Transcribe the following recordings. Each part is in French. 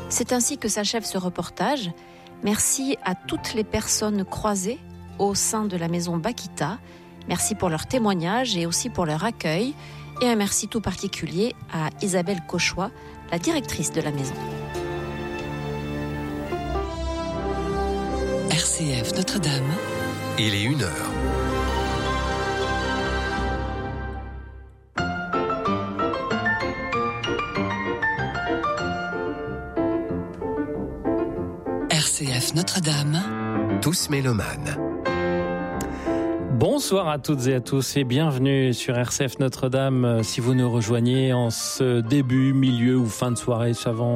C'est ainsi que s'achève ce reportage. Merci à toutes les personnes croisées au sein de la maison Bakita. Merci pour leur témoignage et aussi pour leur accueil. Et un merci tout particulier à Isabelle Cauchois, la directrice de la maison. RCF Notre-Dame. Il est 1h. RCF Notre-Dame. Tous mélomanes. Bonsoir à toutes et à tous et bienvenue sur RCF Notre-Dame. Si vous nous rejoignez en ce début, milieu ou fin de soirée,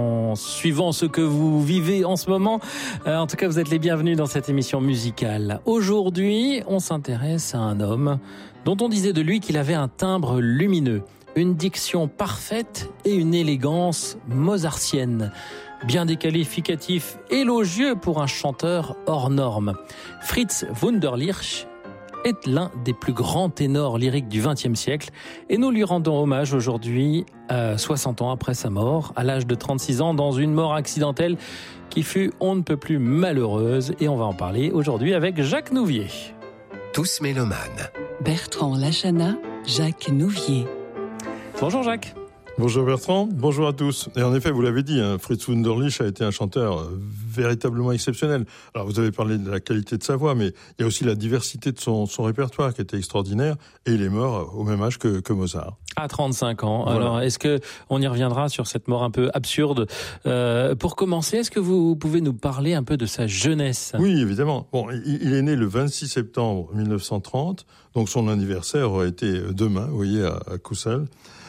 suivant ce que vous vivez en ce moment, en tout cas vous êtes les bienvenus dans cette émission musicale. Aujourd'hui, on s'intéresse à un homme dont on disait de lui qu'il avait un timbre lumineux, une diction parfaite et une élégance mozartienne. Bien des qualificatifs élogieux pour un chanteur hors norme. Fritz Wunderlich est l'un des plus grands ténors lyriques du XXe siècle et nous lui rendons hommage aujourd'hui, 60 ans après sa mort, à l'âge de 36 ans, dans une mort accidentelle qui fut on ne peut plus malheureuse, et on va en parler aujourd'hui avec Jacques Nouvier. Tous mélomanes. Bertrand Lachana, Jacques Nouvier. Bonjour Jacques. Bonjour Bertrand, bonjour à tous. Et en effet, vous l'avez dit, Fritz Wunderlich a été un chanteur véritablement exceptionnel. Alors vous avez parlé de la qualité de sa voix, mais il y a aussi la diversité de son répertoire qui était extraordinaire, et il est mort au même âge que Mozart. À 35 ans. Voilà. Alors, est-ce que on y reviendra sur cette mort un peu absurde? Pour commencer, est-ce que vous pouvez nous parler un peu de sa jeunesse? Oui, évidemment. Bon, il est né le 26 septembre 1930, donc son anniversaire aurait été demain, vous voyez, à Kusel.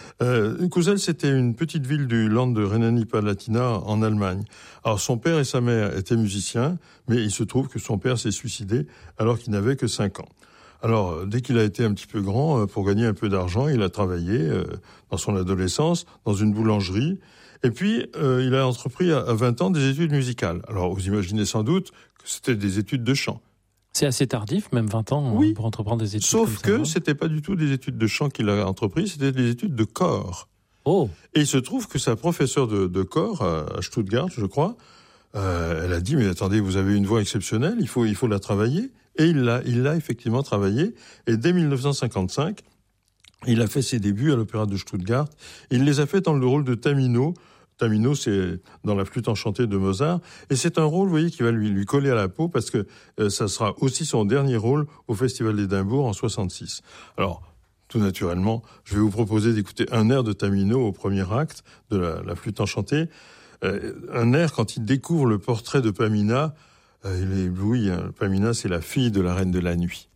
Kusel, c'était une petite ville du Land de Rhénanie-Palatinat en Allemagne. Alors son père et sa mère étaient musiciens, mais il se trouve que son père s'est suicidé alors qu'il n'avait que 5 ans. Alors, dès qu'il a été un petit peu grand, pour gagner un peu d'argent, il a travaillé dans son adolescence dans une boulangerie. Et puis, il a entrepris à 20 ans des études musicales. Alors, vous imaginez sans doute que c'était des études de chant. C'est assez tardif, même 20 ans, oui, pour entreprendre des études. Sauf comme ça, que c'était pas du tout des études de chant qu'il a entrepris, c'était des études de chor. Oh. Et il se trouve que sa professeure de chor à Stuttgart, je crois, elle a dit, mais attendez, vous avez une voix exceptionnelle, il faut la travailler. Et il l'a effectivement travaillé. Et dès 1955, il a fait ses débuts à l'Opéra de Stuttgart. Il les a fait dans le rôle de Tamino. Tamino, c'est dans la flûte enchantée de Mozart. Et c'est un rôle, vous voyez, qui va lui coller à la peau parce que ça sera aussi son dernier rôle au Festival d'Édimbourg en 66. Alors, tout naturellement, je vais vous proposer d'écouter un air de Tamino au premier acte de la flûte enchantée. Un air quand il découvre le portrait de Pamina. Il est ébloui. Pamina, c'est la fille de la reine de la nuit.